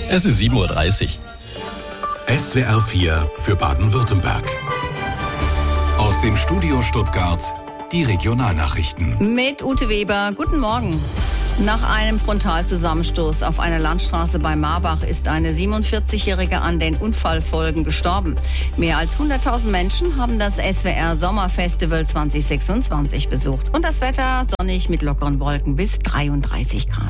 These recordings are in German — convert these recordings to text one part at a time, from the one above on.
Es ist 7:30 Uhr. SWR 4 für Baden-Württemberg. Aus dem Studio Stuttgart die Regionalnachrichten. Mit Ute Weber, guten Morgen. Nach einem Frontalzusammenstoß auf einer Landstraße bei Marbach ist eine 47-Jährige an den Unfallfolgen gestorben. Mehr als 100.000 Menschen haben das SWR Sommerfestival 2026 besucht. Und das Wetter sonnig mit lockeren Wolken bis 33 Grad.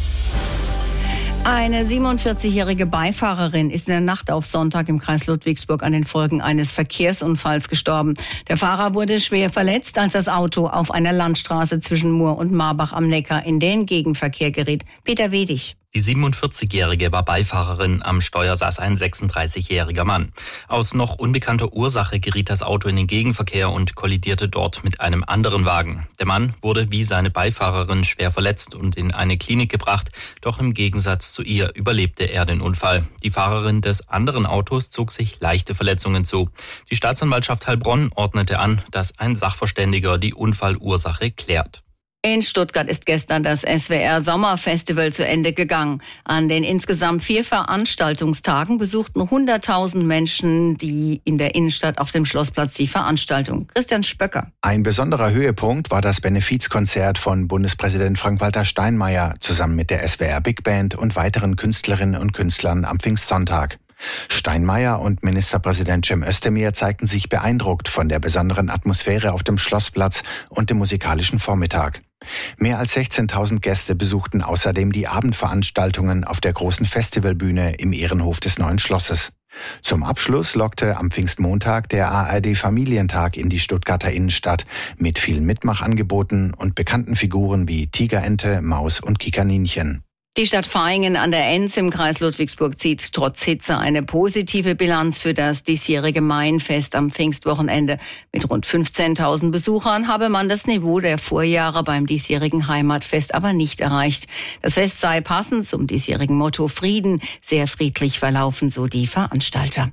Eine 47-jährige Beifahrerin ist in der Nacht auf Sonntag im Kreis Ludwigsburg an den Folgen eines Verkehrsunfalls gestorben. Der Fahrer wurde schwer verletzt, als das Auto auf einer Landstraße zwischen Murr und Marbach am Neckar in den Gegenverkehr geriet. Peter Wedig. Die 47-Jährige war Beifahrerin, am Steuer saß ein 36-jähriger Mann. Aus noch unbekannter Ursache geriet das Auto in den Gegenverkehr und kollidierte dort mit einem anderen Wagen. Der Mann wurde wie seine Beifahrerin schwer verletzt und in eine Klinik gebracht, doch im Gegensatz zu ihr überlebte er den Unfall. Die Fahrerin des anderen Autos zog sich leichte Verletzungen zu. Die Staatsanwaltschaft Heilbronn ordnete an, dass ein Sachverständiger die Unfallursache klärt. In Stuttgart ist gestern das SWR Sommerfestival zu Ende gegangen. An den insgesamt 4 Veranstaltungstagen besuchten 100.000 Menschen, die in der Innenstadt auf dem Schlossplatz die Veranstaltung. Christian Spöcker. Ein besonderer Höhepunkt war das Benefizkonzert von Bundespräsident Frank-Walter Steinmeier zusammen mit der SWR Big Band und weiteren Künstlerinnen und Künstlern am Pfingstsonntag. Steinmeier und Ministerpräsident Cem Özdemir zeigten sich beeindruckt von der besonderen Atmosphäre auf dem Schlossplatz und dem musikalischen Vormittag. Mehr als 16.000 Gäste besuchten außerdem die Abendveranstaltungen auf der großen Festivalbühne im Ehrenhof des Neuen Schlosses. Zum Abschluss lockte am Pfingstmontag der ARD Familientag in die Stuttgarter Innenstadt mit vielen Mitmachangeboten und bekannten Figuren wie Tigerente, Maus und Kikaninchen. Die Stadt Vaihingen an der Enz im Kreis Ludwigsburg zieht trotz Hitze eine positive Bilanz für das diesjährige Mainfest am Pfingstwochenende. Mit rund 15.000 Besuchern habe man das Niveau der Vorjahre beim diesjährigen Heimatfest aber nicht erreicht. Das Fest sei passend zum diesjährigen Motto Frieden sehr friedlich verlaufen, so die Veranstalter.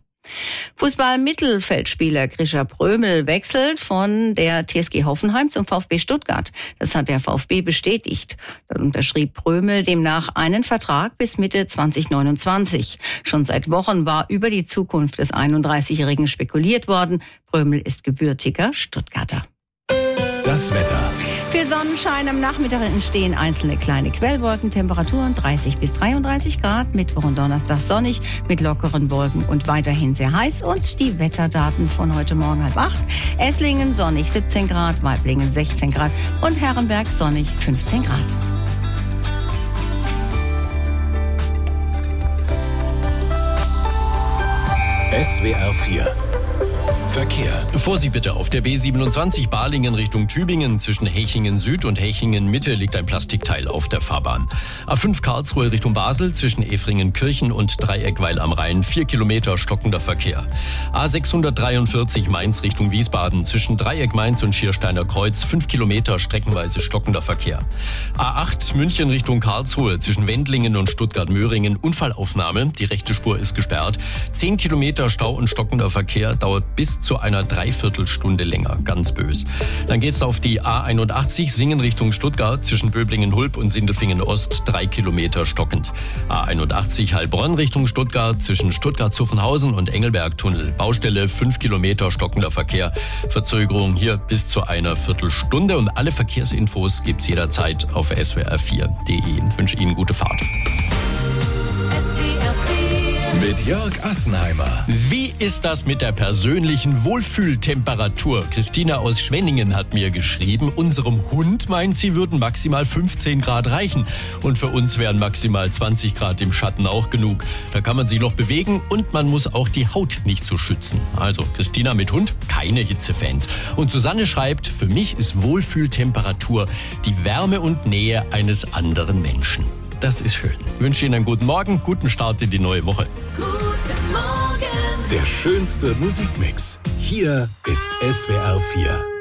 Fußball-Mittelfeldspieler Grisha Prömel wechselt von der TSG Hoffenheim zum VfB Stuttgart. Das hat der VfB bestätigt. Dann unterschrieb Prömel demnach einen Vertrag bis Mitte 2029. Schon seit Wochen war über die Zukunft des 31-Jährigen spekuliert worden. Prömel ist gebürtiger Stuttgarter. Das Wetter. Für Sonnenschein am Nachmittag entstehen einzelne kleine Quellwolken, Temperaturen 30 bis 33 Grad, Mittwoch und Donnerstag sonnig mit lockeren Wolken und weiterhin sehr heiß. Und die Wetterdaten von heute Morgen 7:30. Esslingen sonnig 17 Grad, Waiblingen 16 Grad und Herrenberg sonnig 15 Grad. SWR 4 Verkehr. Vorsicht bitte, auf der B27 Balingen Richtung Tübingen zwischen Hechingen Süd und Hechingen Mitte liegt ein Plastikteil auf der Fahrbahn. A5 Karlsruhe Richtung Basel zwischen Efringen-Kirchen und Dreieckweil am Rhein 4 Kilometer stockender Verkehr. A643 Mainz Richtung Wiesbaden zwischen Dreieck Mainz und Schiersteiner Kreuz 5 Kilometer streckenweise stockender Verkehr. A8 München Richtung Karlsruhe zwischen Wendlingen und Stuttgart-Möhringen Unfallaufnahme. Die rechte Spur ist gesperrt. 10 Kilometer Stau und stockender Verkehr dauert bis zu einer Dreiviertelstunde länger. Ganz bös. Dann geht's auf die A81 Singen Richtung Stuttgart zwischen Böblingen-Hulb und Sindelfingen-Ost 3 Kilometer stockend. A81 Heilbronn Richtung Stuttgart zwischen Stuttgart-Zuffenhausen und Engelberg-Tunnel. Baustelle 5 Kilometer stockender Verkehr. Verzögerung hier bis zu einer Viertelstunde. Und alle Verkehrsinfos gibt's jederzeit auf swr4.de. Ich wünsche Ihnen gute Fahrt. Mit Jörg Assenheimer. Wie ist das mit der persönlichen Wohlfühltemperatur? Christina aus Schwenningen hat mir geschrieben, unserem Hund meint, sie würden maximal 15 Grad reichen. Und für uns wären maximal 20 Grad im Schatten auch genug. Da kann man sich noch bewegen und man muss auch die Haut nicht so schützen. Also Christina mit Hund, keine Hitzefans. Und Susanne schreibt, für mich ist Wohlfühltemperatur die Wärme und Nähe eines anderen Menschen. Das ist schön. Ich wünsche Ihnen einen guten Morgen, guten Start in die neue Woche. Guten Morgen. Der schönste Musikmix. Hier ist SWR 4.